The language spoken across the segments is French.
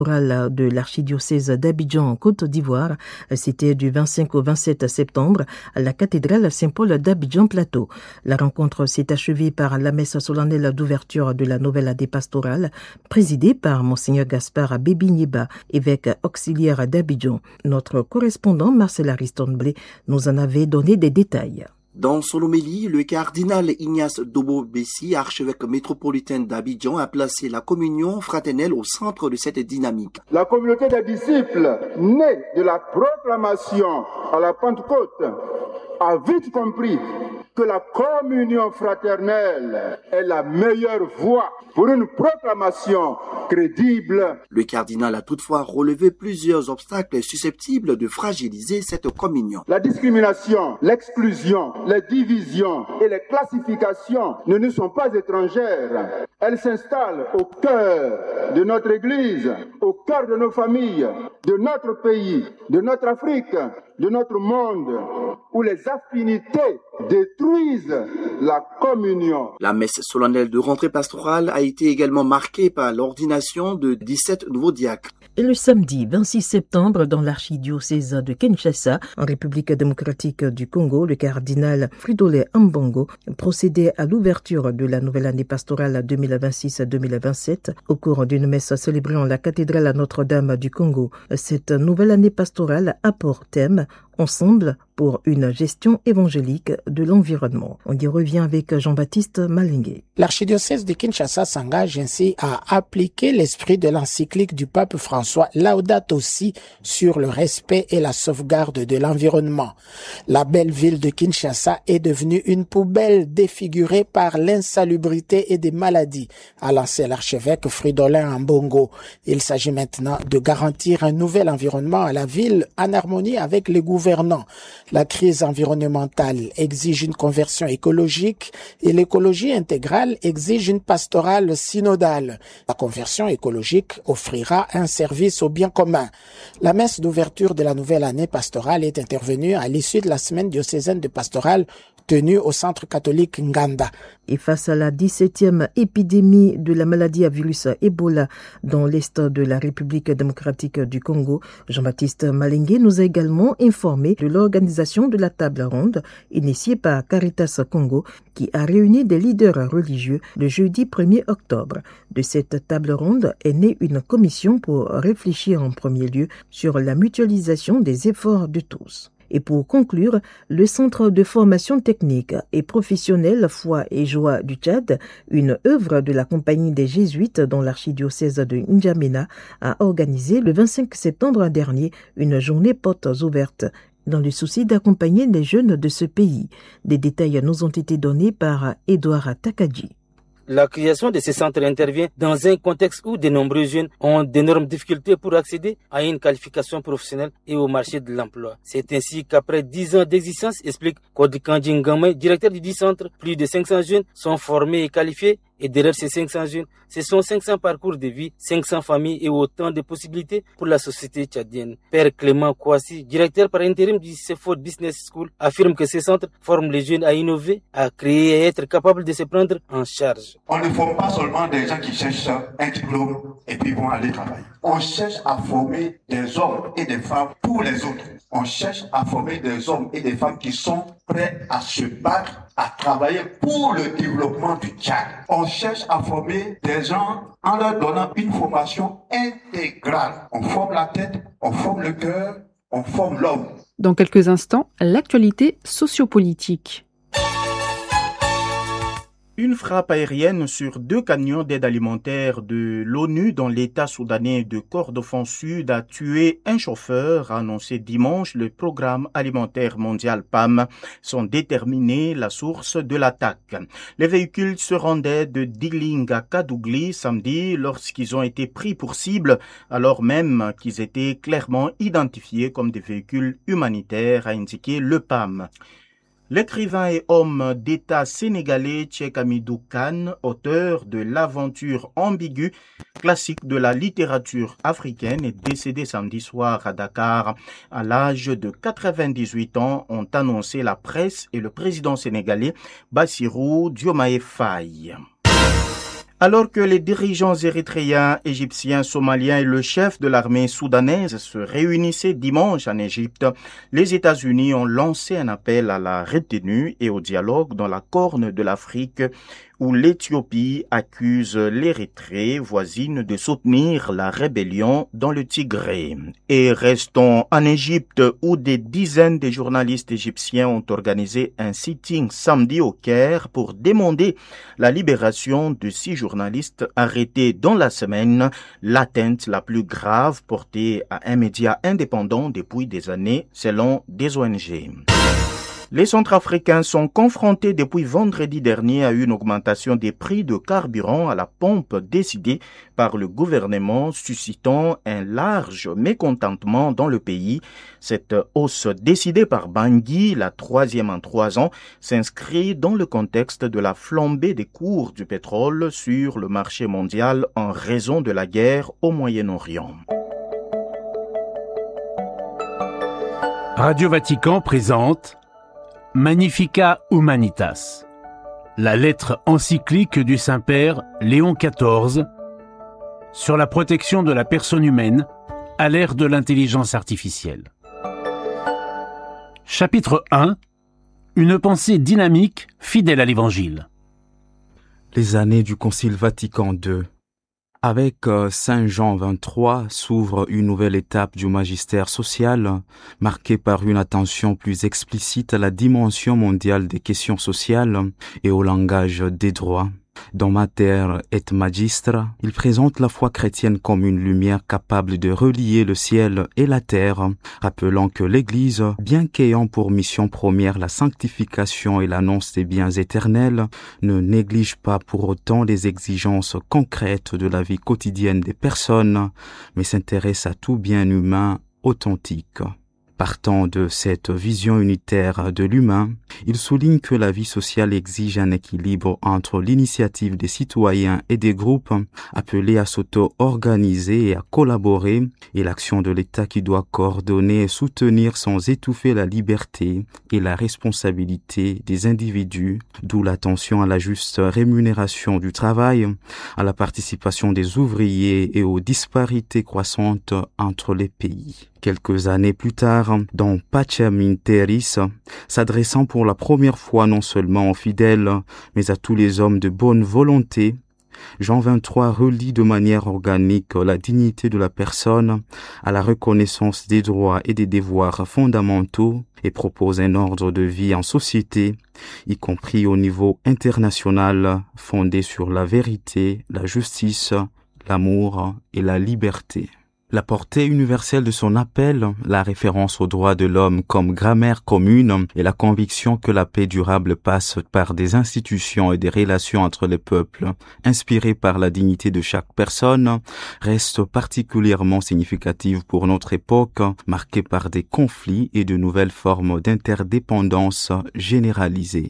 de l'archidiocèse d'Abidjan en Côte d'Ivoire. C'était du 25 au 27 septembre à la cathédrale Saint-Paul d'Abidjan Plateau. La rencontre s'est achevée par la messe solennelle d'ouverture de la nouvelle année pastorale, présidée par Monseigneur Gaspard Bébi-Nieba, évêque auxiliaire d'Abidjan. Notre correspondant Marcel Ariston-Blé nous en avait donné des détails. Dans son homélie, le cardinal Ignace Dobo-Bessi, archevêque métropolitain d'Abidjan, a placé la communion fraternelle au centre de cette dynamique. La communauté des disciples, née de la proclamation à la Pentecôte, a vite compris que la communion fraternelle est la meilleure voie pour une proclamation crédible. Le cardinal a toutefois relevé plusieurs obstacles susceptibles de fragiliser cette communion. La discrimination, l'exclusion, les divisions et les classifications ne nous sont pas étrangères. Elles s'installent au cœur de notre Église, au cœur de nos familles, de notre pays, de notre Afrique, de notre monde, où les affinités détruisent la communion. La messe solennelle de rentrée pastorale a été également marquée par l'ordination de 17 nouveaux diacres. Et le samedi 26 septembre, dans l'archidiocèse de Kinshasa, en République démocratique du Congo, le cardinal Fridolin Ambongo procédait à l'ouverture de la nouvelle année pastorale 2026-2027 au cours d'une messe célébrée en la cathédrale Notre-Dame du Congo. Cette nouvelle année pastorale a pour thème Ensemble pour une gestion évangélique de l'environnement. On y revient avec Jean-Baptiste Malingué. L'archidiocèse de Kinshasa s'engage ainsi à appliquer l'esprit de l'encyclique du pape François Laudato Si sur le respect et la sauvegarde de l'environnement. La belle ville de Kinshasa est devenue une poubelle défigurée par l'insalubrité et des maladies, a lancé l'archevêque Fridolin Ambongo. Il s'agit maintenant de garantir un nouvel environnement à la ville en harmonie avec les gouvernants. La crise environnementale exige une conversion écologique et l'écologie intégrale exige une pastorale synodale. La conversion écologique offrira un service au bien commun. La messe d'ouverture de la nouvelle année pastorale est intervenue à l'issue de la semaine diocésaine de pastorale tenue au centre catholique Nganda. Et face à la 17e épidémie de la maladie à virus Ebola dans l'est de la République démocratique du Congo, Jean-Baptiste Malingué nous a également informé de l'organisation de la table ronde initiée par Caritas Congo qui a réuni des leaders religieux le jeudi 1er octobre. De cette table ronde est née une commission pour réfléchir en premier lieu sur la mutualisation des efforts de tous. Et pour conclure, le Centre de formation technique et professionnelle Foi et Joie du Tchad, une œuvre de la Compagnie des Jésuites dans l'archidiocèse de N'Djamena, a organisé le 25 septembre dernier une journée portes ouvertes dans le souci d'accompagner les jeunes de ce pays. Des détails nous ont été donnés par Edouard Takadji. La création de ces centres intervient dans un contexte où de nombreux jeunes ont d'énormes difficultés pour accéder à une qualification professionnelle et au marché de l'emploi. C'est ainsi qu'après 10 ans d'existence, explique Kodikandji Ngamay, directeur du dit centre, plus de 500 jeunes sont formés et qualifiés. Et derrière ces 500 jeunes, ce sont 500 parcours de vie, 500 familles et autant de possibilités pour la société tchadienne. Père Clément Kouassi, directeur par intérim du CEFOD Business School, affirme que ces centres forment les jeunes à innover, à créer et à être capables de se prendre en charge. On ne forme pas seulement des gens qui cherchent un diplôme et puis vont aller travailler. On cherche à former des hommes et des femmes pour les autres. On cherche à former des hommes et des femmes qui sont prêts à se battre, à travailler pour le développement du Tchad. On cherche à former des gens en leur donnant une formation intégrale. On forme la tête, on forme le cœur, on forme l'homme. Dans quelques instants, l'actualité sociopolitique. Une frappe aérienne sur 2 camions d'aide alimentaire de l'ONU dans l'État soudanais de Kordofan Sud a tué un chauffeur, a annoncé dimanche le Programme alimentaire mondial PAM, sans déterminer la source de l'attaque. Les véhicules se rendaient de Diling à Kadougli samedi lorsqu'ils ont été pris pour cible, alors même qu'ils étaient clairement identifiés comme des véhicules humanitaires, a indiqué le PAM. L'écrivain et homme d'État sénégalais Cheikh Hamidou Kane, auteur de L'aventure ambiguë, classique de la littérature africaine, est décédé samedi soir à Dakar. À l'âge de 98 ans, ont annoncé la presse et le président sénégalais Bassirou Diomaye Faye. Alors que les dirigeants érythréens, égyptiens, somaliens et le chef de l'armée soudanaise se réunissaient dimanche en Égypte, les États-Unis ont lancé un appel à la retenue et au dialogue dans la Corne de l'Afrique, où l'Éthiopie accuse l'Érythrée voisine de soutenir la rébellion dans le Tigré. Et restons en Égypte, où des dizaines de journalistes égyptiens ont organisé un sitting samedi au Caire pour demander la libération de 6 journalistes arrêtés dans la semaine, l'atteinte la plus grave portée à un média indépendant depuis des années, selon des ONG. Les Centrafricains sont confrontés depuis vendredi dernier à une augmentation des prix de carburant à la pompe décidée par le gouvernement, suscitant un large mécontentement dans le pays. Cette hausse décidée par Bangui, la 3e en 3 ans, s'inscrit dans le contexte de la flambée des cours du pétrole sur le marché mondial en raison de la guerre au Moyen-Orient. Radio Vatican présente Magnificat Humanitas, la lettre encyclique du Saint-Père Léon XIV sur la protection de la personne humaine à l'ère de l'intelligence artificielle. Chapitre 1. Une pensée dynamique, fidèle à l'Évangile. Les années du Concile Vatican II. Avec Saint Jean XXIII s'ouvre une nouvelle étape du magistère social, marquée par une attention plus explicite à la dimension mondiale des questions sociales et au langage des droits. Dans Mater et Magistra, il présente la foi chrétienne comme une lumière capable de relier le ciel et la terre, rappelant que l'Église, bien qu'ayant pour mission première la sanctification et l'annonce des biens éternels, ne néglige pas pour autant les exigences concrètes de la vie quotidienne des personnes, mais s'intéresse à tout bien humain authentique. Partant de cette vision unitaire de l'humain, il souligne que la vie sociale exige un équilibre entre l'initiative des citoyens et des groupes appelés à s'auto-organiser et à collaborer, et l'action de l'État qui doit coordonner et soutenir sans étouffer la liberté et la responsabilité des individus, d'où l'attention à la juste rémunération du travail, à la participation des ouvriers et aux disparités croissantes entre les pays. Quelques années plus tard, dans Pacem in Terris, s'adressant pour la première fois non seulement aux fidèles, mais à tous les hommes de bonne volonté, Jean XXIII relie de manière organique la dignité de la personne à la reconnaissance des droits et des devoirs fondamentaux et propose un ordre de vie en société, y compris au niveau international, fondé sur la vérité, la justice, l'amour et la liberté. La portée universelle de son appel, la référence aux droits de l'homme comme grammaire commune et la conviction que la paix durable passe par des institutions et des relations entre les peuples, inspirées par la dignité de chaque personne, restent particulièrement significatives pour notre époque, marquée par des conflits et de nouvelles formes d'interdépendance généralisées.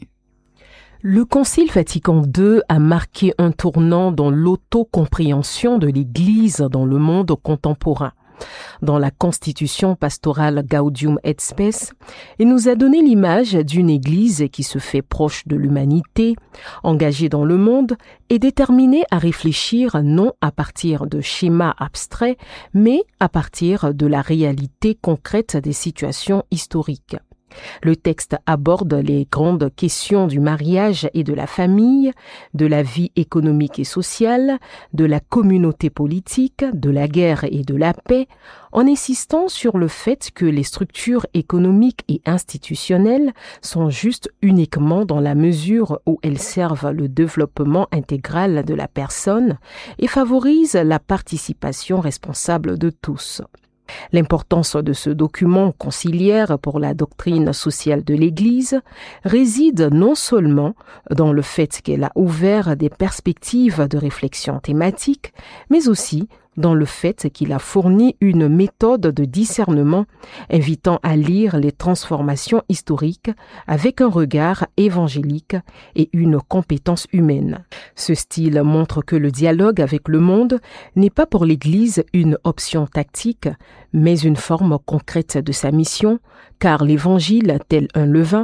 Le Concile Vatican II a marqué un tournant dans l'autocompréhension de l'Église dans le monde contemporain. Dans la Constitution pastorale Gaudium et Spes, il nous a donné l'image d'une Église qui se fait proche de l'humanité, engagée dans le monde et déterminée à réfléchir non à partir de schémas abstraits, mais à partir de la réalité concrète des situations historiques. Le texte aborde les grandes questions du mariage et de la famille, de la vie économique et sociale, de la communauté politique, de la guerre et de la paix, en insistant sur le fait que les structures économiques et institutionnelles sont justes uniquement dans la mesure où elles servent le développement intégral de la personne et favorisent la participation responsable de tous. L'importance de ce document conciliaire pour la doctrine sociale de l'Église réside non seulement dans le fait qu'elle a ouvert des perspectives de réflexion thématique, mais aussi dans le fait qu'il a fourni une méthode de discernement invitant à lire les transformations historiques avec un regard évangélique et une compétence humaine. Ce style montre que le dialogue avec le monde n'est pas pour l'Église une option tactique, mais une forme concrète de sa mission, car l'Évangile, tel un levain,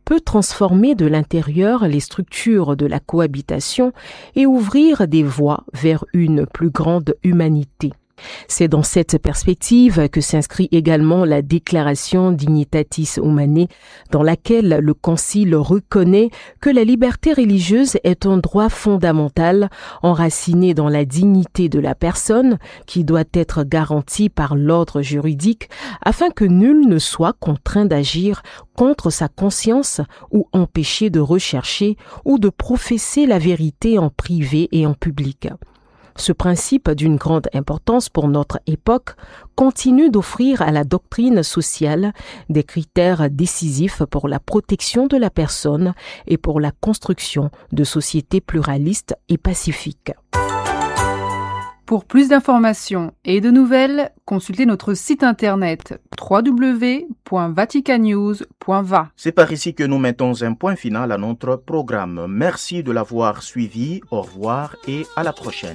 peut transformer de l'intérieur les structures de la cohabitation et ouvrir des voies vers une plus grande humanité. C'est dans cette perspective que s'inscrit également la Déclaration Dignitatis Humanae, dans laquelle le Concile reconnaît que la liberté religieuse est un droit fondamental enraciné dans la dignité de la personne qui doit être garantie par l'ordre juridique afin que nul ne soit contraint d'agir contre sa conscience ou empêché de rechercher ou de professer la vérité en privé et en public. Ce principe d'une grande importance pour notre époque continue d'offrir à la doctrine sociale des critères décisifs pour la protection de la personne et pour la construction de sociétés pluralistes et pacifiques. Pour plus d'informations et de nouvelles, consultez notre site internet www.vaticannews.va. C'est par ici que nous mettons un point final à notre programme. Merci de l'avoir suivi. Au revoir et à la prochaine.